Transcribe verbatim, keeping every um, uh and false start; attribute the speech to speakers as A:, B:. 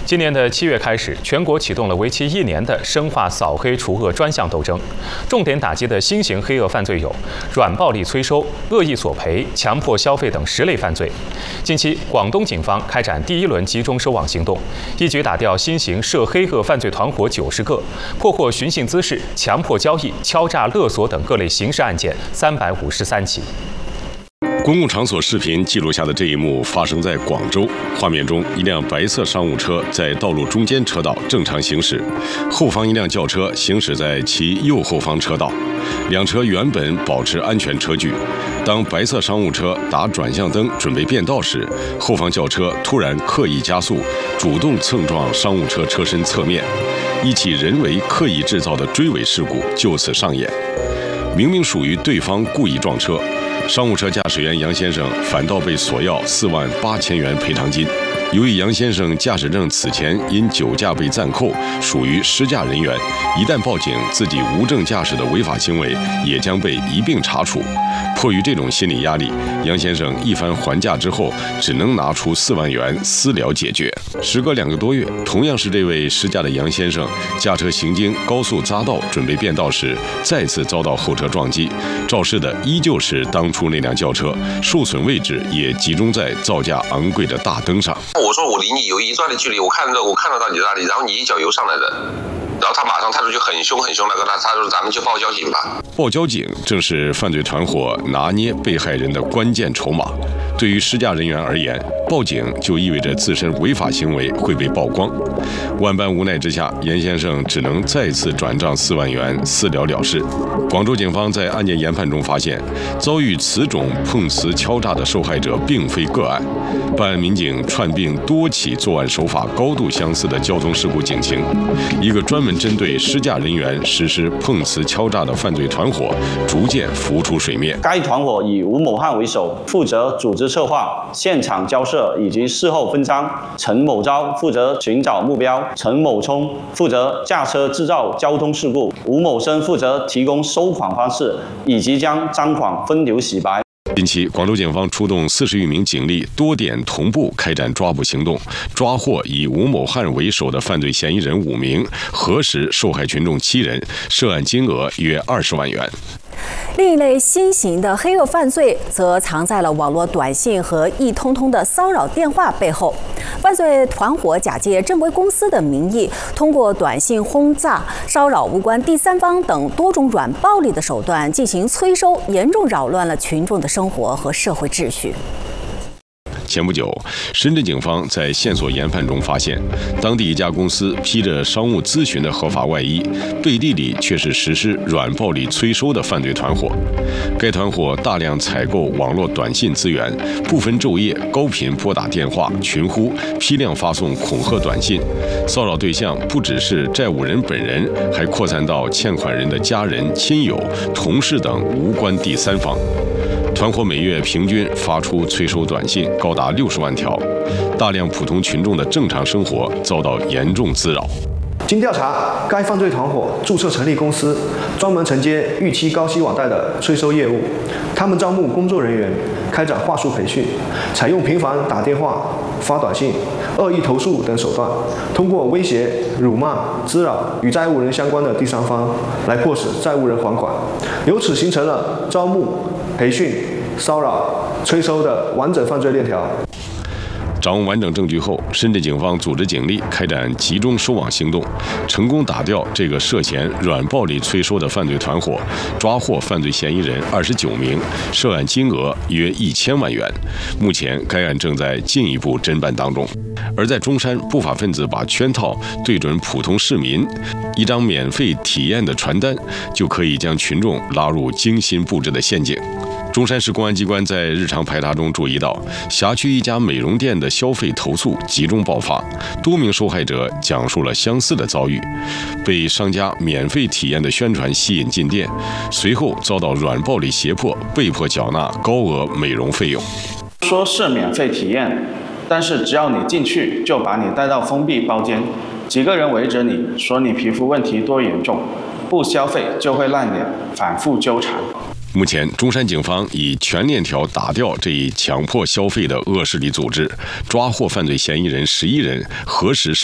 A: 今年的七月开始，全国启动了为期一年的深化扫黑除恶专项斗争，重点打击的新型黑恶犯罪有软暴力催收、恶意索赔、强迫消费等十类犯罪。近期，广东警方开展第一轮集中收网行动，一举打掉新型涉黑恶犯罪团伙九十个，破获寻衅滋事、强迫交易、敲诈勒索等各类刑事案件三百五十三起。
B: 公共场所视频记录下的这一幕发生在广州。画面中，一辆白色商务车在道路中间车道正常行驶，后方一辆轿车行驶在其右后方车道。两车原本保持安全车距，当白色商务车打转向灯准备变道时，后方轿车突然刻意加速，主动蹭撞商务车车身侧面，一起人为刻意制造的追尾事故就此上演。明明属于对方故意撞车。 商务车驾驶员杨先生反倒被索要四万八千元赔偿金。由于杨先生驾驶证此前因酒驾被暂扣，属于失驾人员，一旦报警，自己无证驾驶的违法行为也将被一并查处。迫于这种心理压力，杨先生一番还价之后，只能拿出四万元私了解决。时隔两个多月，同样是这位失驾的杨先生，驾车行经高速匝道准备变道时，再次遭到后车撞击，肇事的依旧是当初那辆轿车，受损位置也集中在造价昂贵的大灯上。
C: 我说我离你有一段的距离，我看到我看得到你那里，然后你一脚油上来的，然后他马上态度就很凶很凶，那个他他说咱们就报交警吧。
B: 报交警正是犯罪团伙拿捏被害人的关键筹码。对于失驾人员而言，报警就意味着自身违法行为会被曝光。万般无奈之下，严先生只能再次转账四万元，私了了事。广州警方在案件研判中发现，遭遇此种碰瓷敲诈的受害者并非个案。办案民警串并多起作案手法高度相似的交通事故警情，一个专门针对失驾人员实施碰瓷敲诈的犯罪团伙逐渐浮出水面。
D: 该团伙以吴某汉为首，负责组织策划、现场交涉以及事后分赃。陈某昭负责寻找目标，陈某聪负责驾车制造交通事故，吴某生负责提供收款方式以及将赃款分流洗白。
B: 近期，广州警方出动四十余名警力，多点同步开展抓捕行动，抓获以吴某汉为首的犯罪嫌疑人五名，核实受害群众七人，涉案金额约二十万元。
E: 另一类新型的黑恶犯罪，则藏在了网络短信和一通通的骚扰电话背后。犯罪团伙假借正规公司的名义，通过短信轰炸、骚扰无关第三方等多种软暴力的手段进行催收，严重扰乱了群众的生活和社会秩序。
B: 前不久，深圳警方在线索研判中发现，当地一家公司披着商务咨询的合法外衣，背地里却是实施软暴力催收的犯罪团伙。该团伙大量采购网络短信资源，不分昼夜，高频拨打电话、群呼，批量发送恐吓短信。骚扰对象不只是债务人本人，还扩散到欠款人的家人、亲友、同事等无关第三方。 团伙每月平均发出催收短信高达六十万条，大量普通群众的正常生活遭到严重滋扰。
F: 经调查，该犯罪团伙注册成立公司，专门承接逾期高息网贷的催收业务。他们招募工作人员，开展话术培训，采用频繁打电话、发短信、恶意投诉等手段，通过威胁、辱骂、滋扰与债务人相关的第三方，来迫使债务人还款，由此形成了招募、培训、骚扰、催收的完整犯罪链条。
B: 掌握完整证据后，深圳警方组织警力开展集中收网行动，成功打掉这个涉嫌软暴力催收的犯罪团伙，抓获犯罪嫌疑人二十九名，涉案金额约一千万元。目前，该案正在进一步侦办当中。而在中山，不法分子把圈套对准普通市民，一张免费体验的传单就可以将群众拉入精心布置的陷阱。 中山市公安机关在日常排查中注意到，辖区一家美容店的消费投诉集中爆发，多名受害者讲述了相似的遭遇，被商家免费体验的宣传吸引进店，随后遭到软暴力胁迫，被迫缴纳高额美容费用。
D: 说是免费体验，但是只要你进去，就把你带到封闭包间，几个人围着你说你皮肤问题多严重，不消费就会烂脸，反复纠缠。
B: 目前，中山警方以全链条打掉这一强迫消费的恶势力组织，抓获犯罪嫌疑人十一人，核实涉